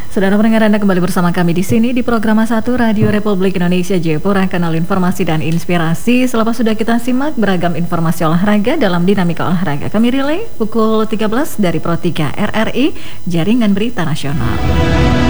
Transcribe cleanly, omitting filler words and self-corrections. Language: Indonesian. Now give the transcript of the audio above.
Saudara pendengar, Anda kembali bersama kami di sini di program A1 Radio Republik Indonesia Jayapura, kanal informasi dan inspirasi. Selepas sudah kita simak beragam informasi olahraga dalam dinamika olahraga, kami relay pukul 13 dari Pro 3 RRI, Jaringan Berita Nasional.